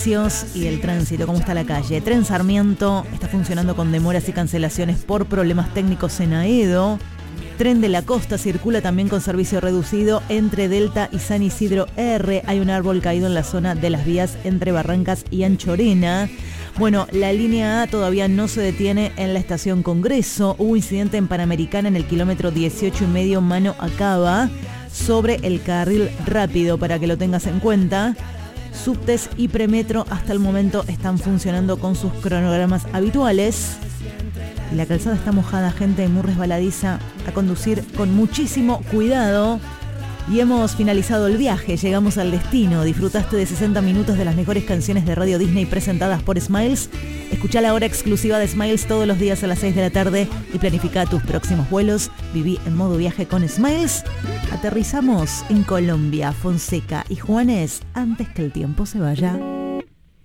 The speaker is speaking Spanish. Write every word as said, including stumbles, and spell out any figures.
Y el tránsito, ¿cómo está la calle? Tren Sarmiento está funcionando con demoras y cancelaciones por problemas técnicos en Aedo. Tren de la Costa circula también con servicio reducido entre Delta y San Isidro R. Hay un árbol caído en la zona de las vías entre Barrancas y Anchorena. Bueno, la línea A todavía no se detiene en la estación Congreso. Hubo incidente en Panamericana en el kilómetro dieciocho y medio Mano a Cava sobre el carril rápido, para que lo tengas en cuenta. Subtes y Premetro hasta el momento están funcionando con sus cronogramas habituales. Y la calzada está mojada, gente, muy resbaladiza. A conducir con muchísimo cuidado. Y hemos finalizado el viaje, llegamos al destino. Disfrutaste de sesenta minutos de las mejores canciones de Radio Disney presentadas por Smiles. Escuchá la hora exclusiva de Smiles todos los días a las seis de la tarde y planifica tus próximos vuelos. Viví en modo viaje con Smiles. Aterrizamos en Colombia, Fonseca y Juanes antes que el tiempo se vaya.